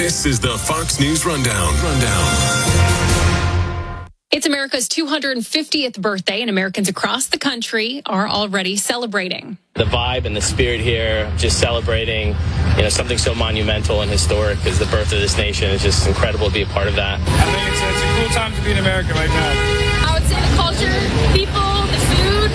This is the Fox News Rundown. It's America's 250th birthday, and Americans across the country are already celebrating. The vibe and the spirit here, just celebrating, something so monumental and historic as the birth of this nation. Is just incredible to be a part of that. I think it's a cool time to be in America right now. I would say the culture, people, the food,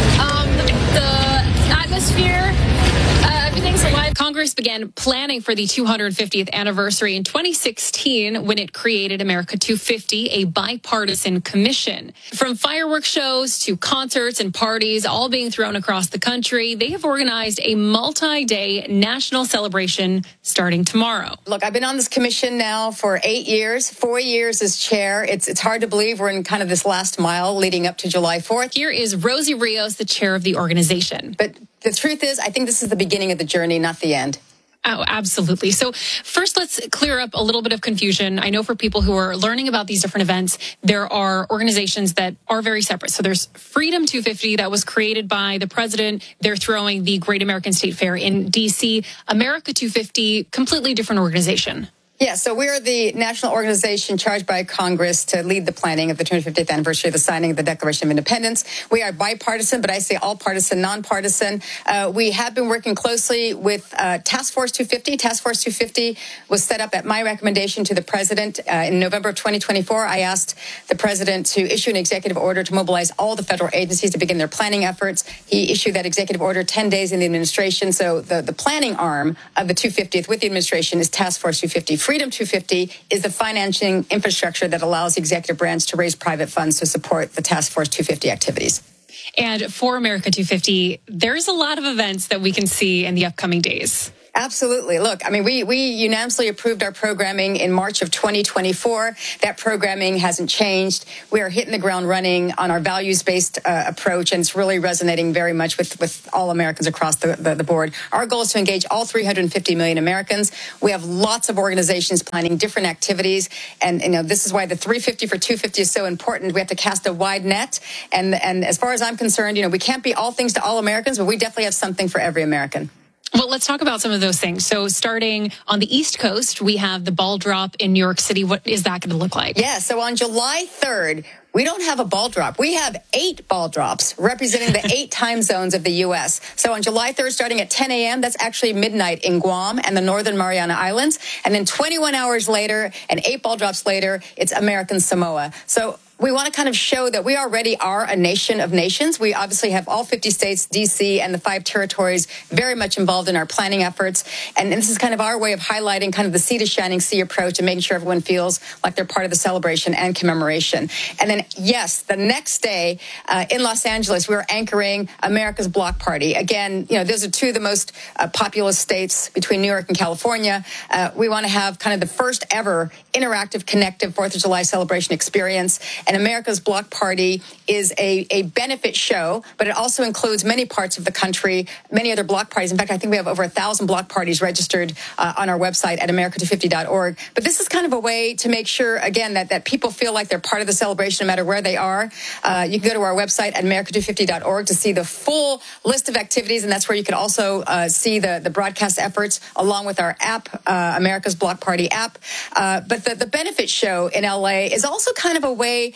the atmosphere, everything's alive. Congress began planning for the 250th anniversary in 2016 when it created America 250, a bipartisan commission. From fireworks shows to concerts and parties all being thrown across the country, they have organized a multi-day national celebration starting tomorrow. Look, I've been on this commission now for 8 years, 4 years as chair. It's hard to believe we're in kind of this last mile leading up to July 4th. Here is Rosie Rios, the chair of the organization. But the truth is, I think this is the beginning of the journey, not the end. Oh, absolutely. So first, let's clear up a little bit of confusion. I know for people who are learning about these different events, there are organizations that are very separate. So there's Freedom 250 that was created by the president. They're throwing the Great American State Fair in D.C. America 250, completely different organization. Yeah, so we're the national organization charged by Congress to lead the planning of the 250th anniversary of the signing of the Declaration of Independence. We are bipartisan, but I say all partisan, nonpartisan. We have been working closely with Task Force 250. Task Force 250 was set up at my recommendation to the president in November of 2024. I asked the president to issue an executive order to mobilize all the federal agencies to begin their planning efforts. He issued that executive order 10 days in the administration. So the planning arm of the 250th with the administration is Task Force 250. Freedom 250 is the financing infrastructure that allows the executive branch to raise private funds to support the Task Force 250 activities. And for America 250, there's a lot of events that we can see in the upcoming days. Absolutely. Look, I mean, we unanimously approved our programming in March of 2024. That programming hasn't changed. We are hitting the ground running on our values-based approach, and it's really resonating very much with all Americans across the board. Our goal is to engage all 350 million Americans. We have lots of organizations planning different activities, and this is why the 350 for 250 is so important. We have to cast a wide net, and as far as I'm concerned, we can't be all things to all Americans, but we definitely have something for every American. Well, let's talk about some of those things. So starting on the East Coast, we have the ball drop in New York City. What is that going to look like? Yeah, so on July 3rd, we don't have a ball drop. We have 8 ball drops representing the 8 time zones of the U.S. So on July 3rd, starting at 10 a.m., that's actually midnight in Guam and the Northern Mariana Islands. And then 21 hours later and 8 ball drops later, it's American Samoa. So we want to kind of show that we already are a nation of nations. We obviously have all 50 states, D.C., and the 5 territories very much involved in our planning efforts. And this is kind of our way of highlighting kind of the sea to shining sea approach and making sure everyone feels like they're part of the celebration and commemoration. And then, yes, the next day in Los Angeles, we're anchoring America's Block Party. Again, those are 2 of the most populous states between New York and California. We want to have kind of the first ever interactive, connective 4th of July celebration experience. And America's Block Party is a benefit show, but it also includes many parts of the country, many other block parties. In fact, I think we have over 1,000 block parties registered on our website at america250.org. But this is kind of a way to make sure, again, that people feel like they're part of the celebration no matter where they are. You can go to our website at america250.org to see the full list of activities, and that's where you can also see the broadcast efforts along with our app, America's Block Party app. But the benefit show in LA is also kind of a way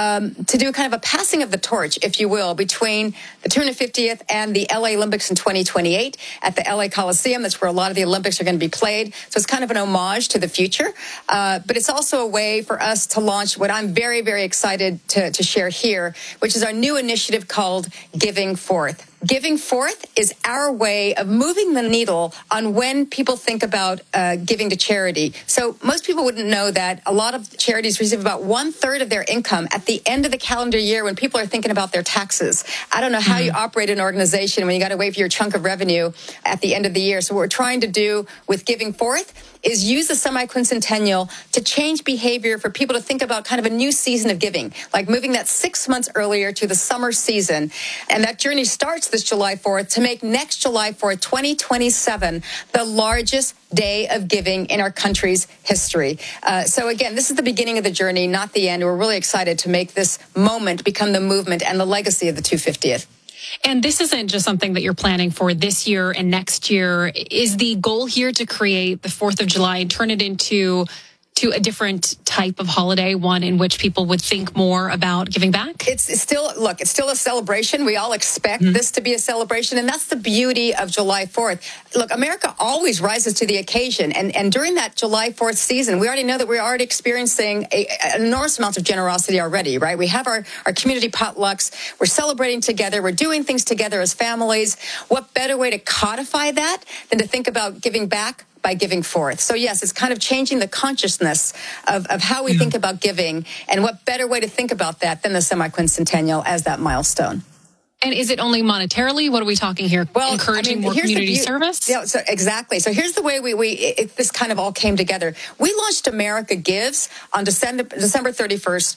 to do kind of a passing of the torch, if you will, between the 250th and the LA Olympics in 2028 at the LA Coliseum. That's where a lot of the Olympics are going to be played. So it's kind of an homage to the future. But it's also a way for us to launch what I'm very, very excited to share here, which is our new initiative called Giving Forth. Giving Forth is our way of moving the needle on when people think about giving to charity. So most people wouldn't know that a lot of charities receive about 1/3 of their income at the end of the calendar year when people are thinking about their taxes. I don't know how you operate an organization when you got to wait for your chunk of revenue at the end of the year. So what we're trying to do with Giving Forth is use the semi-quincentennial to change behavior for people to think about kind of a new season of giving, like moving that 6 months earlier to the summer season. And that journey starts this July 4th to make next July 4th, 2027, the largest day of giving in our country's history. So again, this is the beginning of the journey, not the end. We're really excited to make this moment become the movement and the legacy of the 250th. And this isn't just something that you're planning for this year and next year. Is the goal here to create the 4th of July and turn it into a different type of holiday, one in which people would think more about giving back? It's still a celebration. We all expect this to be a celebration, and that's the beauty of July 4th. Look, America always rises to the occasion, and during that July 4th season, we already know that we're already experiencing an enormous amount of generosity already, right? We have our community potlucks. We're celebrating together. We're doing things together as families. What better way to codify that than to think about giving back by giving forth? So yes, it's kind of changing the consciousness of how we think about giving, and what better way to think about that than the semi-quincentennial as that milestone. And is it only monetarily? What are we talking here? Well, encouraging more community service? Yeah, so exactly. So here's the way this kind of all came together. We launched America Gives on December 31st,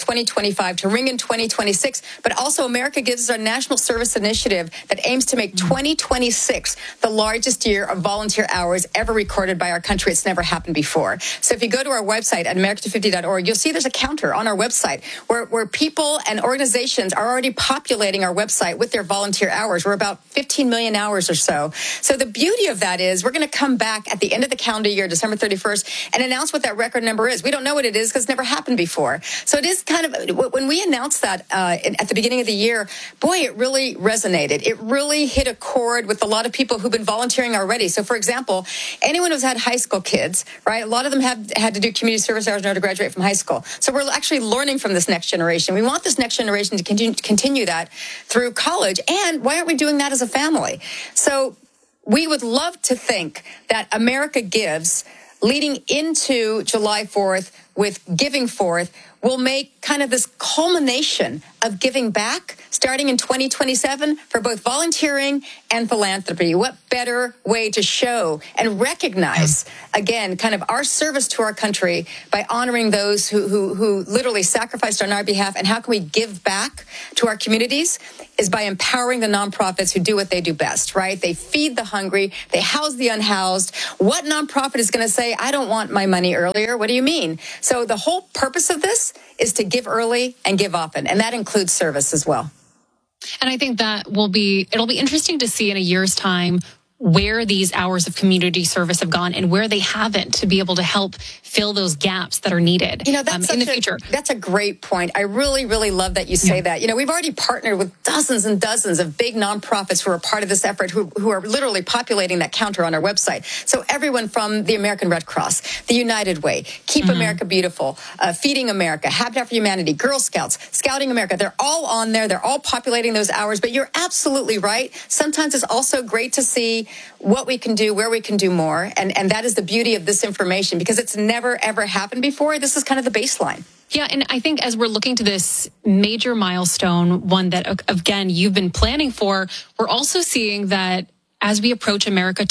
2025 to ring in 2026. But also America Gives is our national service initiative that aims to make 2026 the largest year of volunteer hours ever recorded by our country. It's never happened before. So if you go to our website at america250.org, you'll see there's a counter on our website where people and organizations are already populating our website with their volunteer hours. We're about 15 million hours or so. So the beauty of that is we're going to come back at the end of the calendar year, December 31st, and announce what that record number is. We don't know what it is because it's never happened before. So it is kind of, when we announced that at the beginning of the year, boy, it really resonated. It really hit a chord with a lot of people who've been volunteering already. So for example, anyone who's had high school kids, right? A lot of them have had to do community service hours in order to graduate from high school. So we're actually learning from this next generation. We want this next generation to continue that through college. And why aren't we doing that as a family? So we would love to think that America Gives, leading into July 4th with Giving Forth, will make kind of this culmination of giving back starting in 2027 for both volunteering and philanthropy. What better way to show and recognize, again, kind of our service to our country by honoring those who literally sacrificed on our behalf, and how can we give back to our communities is by empowering the nonprofits who do what they do best, right? They feed the hungry, they house the unhoused. What nonprofit is going to say, I don't want my money earlier? What do you mean? So the whole purpose of this is to give early and give often, and that includes service as well. And I think that it'll be interesting to see in a year's time where these hours of community service have gone and where they haven't, to be able to help fill those gaps that are needed in the future. That's a great point. I really, really love that you say that. You know, we've already partnered with dozens and dozens of big nonprofits who are part of this effort, who are literally populating that counter on our website. So everyone from the American Red Cross, the United Way, Keep America Beautiful, Feeding America, Habitat for Humanity, Girl Scouts, Scouting America, they're all on there. They're all populating those hours. But you're absolutely right. Sometimes it's also great to see what we can do, where we can do more. And that is the beauty of this information, because it's never, ever happened before. This is kind of the baseline. Yeah, and I think as we're looking to this major milestone, one that, again, you've been planning for, we're also seeing that as we approach America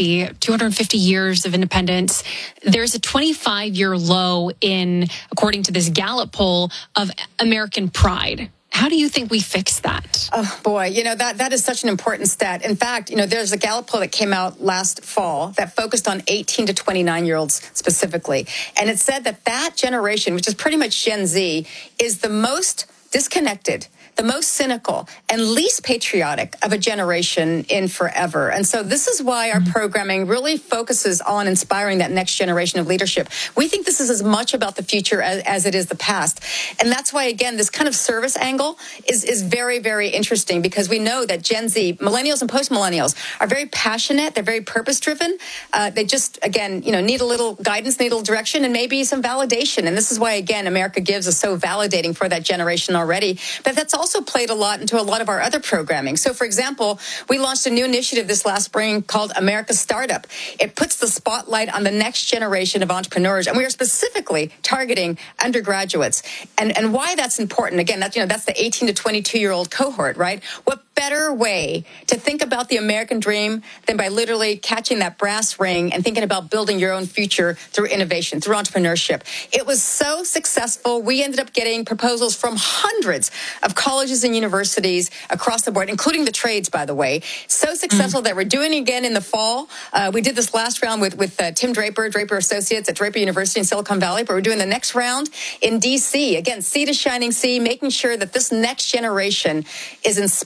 250 years of independence, there's a 25-year low according to this Gallup poll, of American pride. How do you think we fix that? Oh, boy, you know, that is such an important stat. In fact, you know, there's a Gallup poll that came out last fall that focused on 18 to 29-year-olds specifically. And it said that generation, which is pretty much Gen Z, is the most disconnected, the most cynical, and least patriotic of a generation in forever. And so this is why our programming really focuses on inspiring that next generation of leadership. We think this is as much about the future as it is the past. And that's why, again, this kind of service angle is very, very interesting, because we know that Gen Z, millennials and post-millennials, are very passionate. They're very purpose-driven. They just, again, you know, need a little guidance, need a little direction, and maybe some validation. And this is why, again, America Gives is so validating for that generation already. But that's also played a lot into a lot of our other programming. So, for example, we launched a new initiative this last spring called America Startup. It puts the spotlight on the next generation of entrepreneurs, and we are specifically targeting undergraduates. And why that's important, again, that's the 18 to 22-year-old cohort, right? What better way to think about the American dream than by literally catching that brass ring and thinking about building your own future through innovation, through entrepreneurship. It was so successful. We ended up getting proposals from hundreds of colleges and universities across the board, including the trades, by the way. So successful that we're doing it again in the fall. We did this last round with Tim Draper, Draper Associates at Draper University in Silicon Valley, but we're doing the next round in D.C. Again, sea to shining sea, making sure that this next generation is inspired and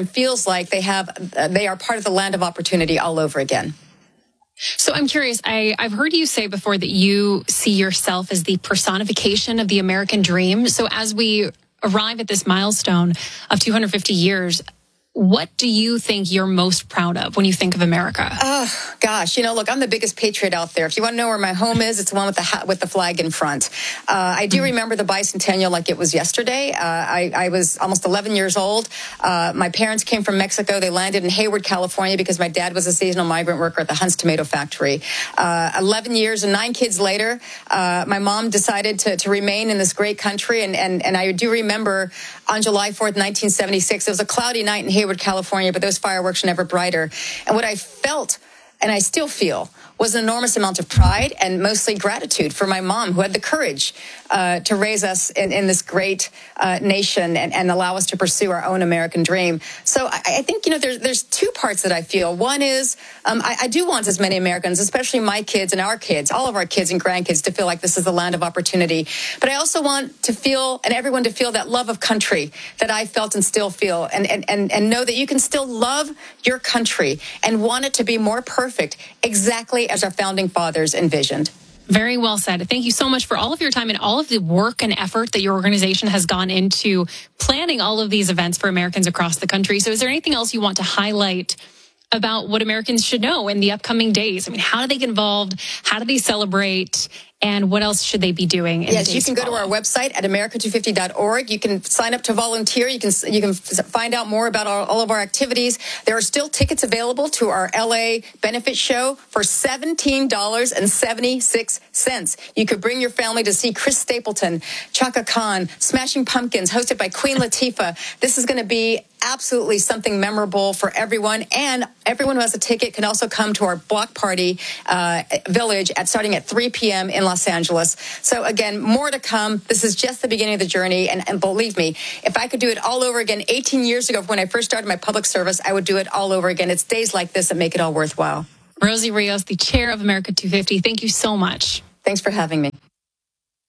nation feels like they are part of the land of opportunity all over again. So I'm curious, I've heard you say before that you see yourself as the personification of the American dream. So as we arrive at this milestone of 250 years, what do you think you're most proud of when you think of America? Oh, gosh. Look, I'm the biggest patriot out there. If you want to know where my home is, it's the one with the flag in front. I do remember the bicentennial like it was yesterday. I was almost 11 years old. My parents came from Mexico. They landed in Hayward, California, because my dad was a seasonal migrant worker at the Hunt's Tomato Factory. 11 years and 9 kids later, my mom decided to remain in this great country. And I do remember on July 4th, 1976, it was a cloudy night in Hayward, California, but those fireworks are never brighter. And what I felt, and I still feel, was an enormous amount of pride and mostly gratitude for my mom, who had the courage to raise us in this great nation and allow us to pursue our own American dream. So I think, there's 2 parts that I feel. One is I do want as many Americans, especially my kids and our kids, all of our kids and grandkids, to feel like this is the land of opportunity. But I also want to feel, and everyone to feel, that love of country that I felt and still feel, and know that you can still love your country and want it to be more perfect, exactly as our founding fathers envisioned. Very well said. Thank you so much for all of your time and all of the work and effort that your organization has gone into planning all of these events for Americans across the country. So is there anything else you want to highlight about what Americans should know in the upcoming days? I mean, how do they get involved? How do they celebrate? And what else should they be doing? Yes, you can go to our website at america250.org. You can sign up to volunteer. You can find out more about all of our activities. There are still tickets available to our LA benefit show for $17.76. You could bring your family to see Chris Stapleton, Chaka Khan, Smashing Pumpkins, hosted by Queen Latifah. This is going to be absolutely something memorable for everyone. And everyone who has a ticket can also come to our block party village starting at 3 p.m. in Los Angeles. So again, more to come. This is just the beginning of the journey. And believe me, if I could do it all over again 18 years ago when I first started my public service, I would do it all over again. It's days like this that make it all worthwhile. Rosie Rios, the chair of America 250. Thank you so much. Thanks for having me.